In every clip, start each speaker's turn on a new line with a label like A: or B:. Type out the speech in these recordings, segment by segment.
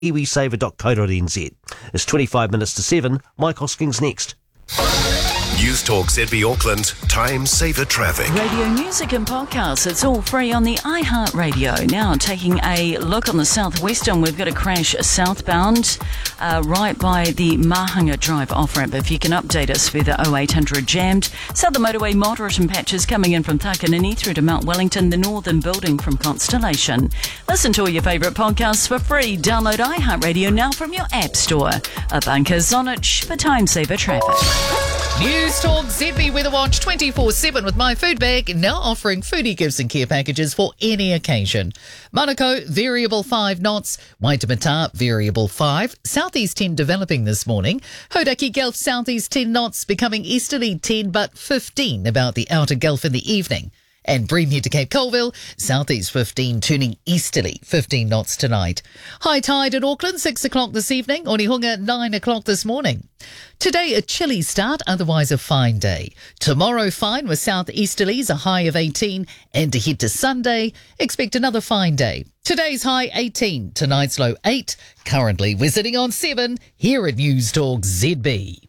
A: iwisaver.co.nz. It's 25 minutes to 7. Mike Hoskins next.
B: News Talk ZB Auckland, Time Saver Traffic.
C: Radio music and podcasts, it's all free on the iHeartRadio. Now, taking a look on the southwestern, we've got a crash southbound right by the Mahanga Drive off-ramp. If you can update us with the 0800 jammed. Southern motorway moderate and patches coming in from Takanini through to Mount Wellington, the northern building from Constellation. Listen to all your favourite podcasts for free. Download iHeartRadio now from your app store. A bunker's on it for Time Saver Traffic.
D: News Talk ZB Weather Watch 24/7 with My Food Bag, now offering foodie gifts and care packages for any occasion. Manukau, variable 5 knots. Waitemata, variable 5. Southeast 10 developing this morning. Hodaki Gulf, southeast 10 knots, becoming easterly 10 but 15 about the outer Gulf in the evening. And Breamhead to Cape Colville, southeast 15 turning easterly 15 knots tonight. High tide in Auckland 6 o'clock this evening, Onehunga 9 o'clock this morning. Today a chilly start, otherwise a fine day. Tomorrow fine with southeasterlies, a high of 18, and ahead to Sunday, expect another fine day. Today's high 18, tonight's low 8. Currently we're sitting on 7 here at News Talk ZB.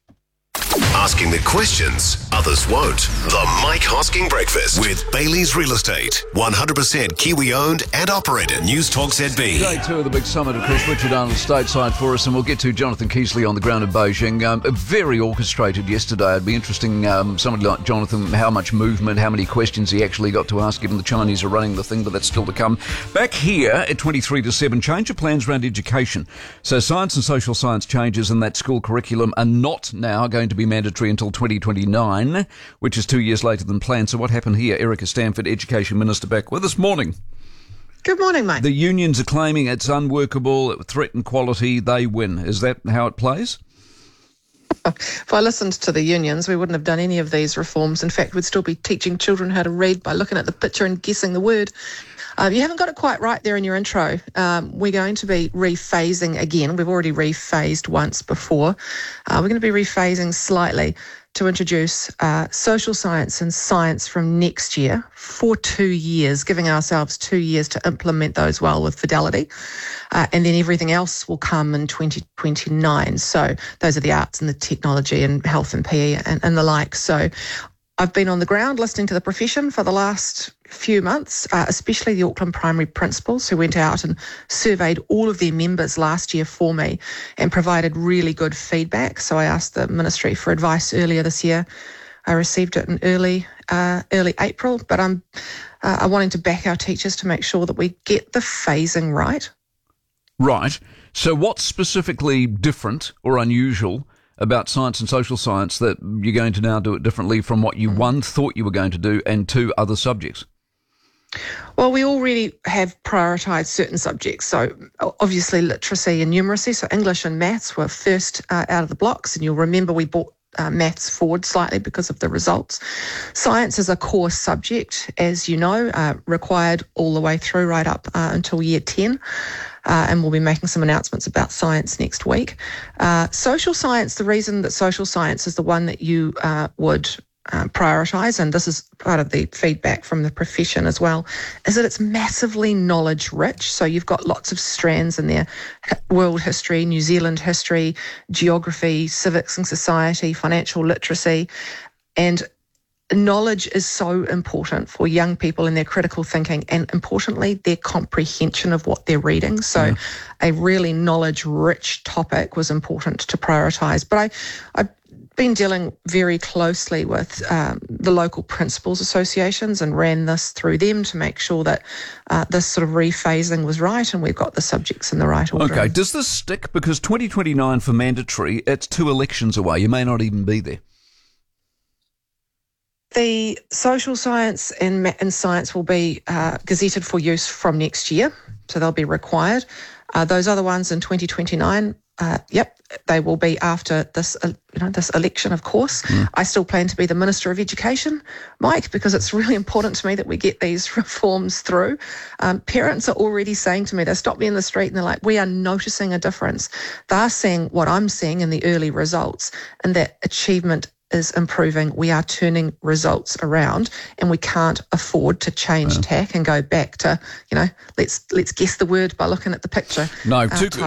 B: Asking the questions others won't. The Mike Hosking Breakfast with Bailey's Real Estate. 100% Kiwi owned and operated. News Talk ZB.
E: Day 2 of the big summit, of course. Richard Arnold stateside for us, and we'll get to Jonathan Keesley on the ground in Beijing. Very orchestrated yesterday. It'd be interesting, somebody like Jonathan, how much movement, how many questions he actually got to ask, given the Chinese are running the thing, but that's still to come. Back here at 23 to 7, change of plans around education. So science and social science changes in that school curriculum are not now going to be mandatory until 2029, which is 2 years later than planned. So what happened here? Erica Stanford, Education Minister, back with us. Morning.
F: Good morning, mate.
E: The unions are claiming it's unworkable, it threatened quality, they win. Is that how it plays?
F: If I listened to the unions, we wouldn't have done any of these reforms. In fact, we'd still be teaching children how to read by looking at the picture and guessing the word. You haven't got it quite right there in your intro. We're going to be rephasing again. We've already rephased once before. We're going to be rephasing slightly to introduce social science and science from next year for 2 years, giving ourselves 2 years to implement those well with fidelity. And then everything else will come in 2029. So those are the arts and the technology and health and PE and the like. So I've been on the ground listening to the profession for the last few months, especially the Auckland primary principals who went out and surveyed all of their members last year for me and provided really good feedback. So I asked the Ministry for advice earlier this year. I received it in early April, but I'm wanting to back our teachers to make sure that we get the phasing right.
E: Right. So what's specifically different or unusual about science and social science that you're going to now do it differently from what you, one, thought you were going to do, and two, other subjects?
F: Well, we already have prioritised certain subjects. So obviously literacy and numeracy, so English and maths were first out of the blocks, and you'll remember we brought maths forward slightly because of the results. Science is a core subject, as you know, required all the way through right up until year 10. And we'll be making some announcements about science next week. Social science, the reason that social science is the one that you would prioritise, and this is part of the feedback from the profession as well, is that it's massively knowledge rich. So you've got lots of strands in there: world history, New Zealand history, geography, civics and society, financial literacy. And knowledge is so important for young people in their critical thinking and, importantly, their comprehension of what they're reading. So a really knowledge-rich topic was important to prioritise. But I've been dealing very closely with the local principals associations and ran this through them to make sure that this sort of rephasing was right and we've got the subjects in the right order.
E: Okay, does this stick? Because 2029 for mandatory, it's 2 elections away. You may not even be there.
F: The social science and science will be gazetted for use from next year, so they'll be required. Those other ones in 2029, they will be after this, this election, of course. I still plan to be the Minister of Education, Mike, because it's really important to me that we get these reforms through. Parents are already saying to me, they stop me in the street and they're like, we are noticing a difference. They're seeing what I'm seeing in the early results, and that achievement is improving. We are turning results around, and we can't afford to change tack and go back to, let's guess the word by looking at the picture.
E: No,
F: type